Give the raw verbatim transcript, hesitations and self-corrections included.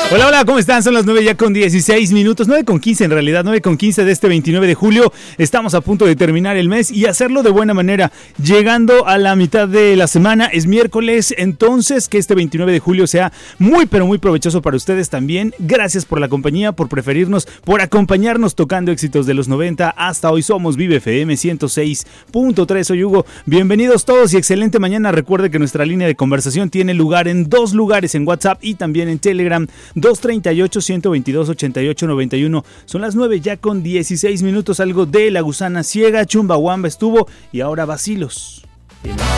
Hola, hola, ¿cómo están? Son las nueve ya con dieciséis minutos, nueve con quince en realidad, nueve con quince de este veintinueve de julio. Estamos a punto de terminar el mes y hacerlo de buena manera. Llegando a la mitad de la semana, es miércoles, entonces que este veintinueve de julio sea muy pero muy provechoso para ustedes también. Gracias por la compañía, por preferirnos, por acompañarnos tocando éxitos de los noventa. Hasta hoy somos Vive F M ciento seis punto tres. Soy Hugo, bienvenidos todos y excelente mañana. Recuerde que nuestra línea de conversación tiene lugar en dos lugares, en WhatsApp y también en Telegram. dos treinta y ocho, ciento veintidós, ochenta y ocho, noventa y uno. Son las nueve ya con dieciséis minutos. Algo de La Gusana Ciega, Chumbawamba estuvo y ahora Vacilos.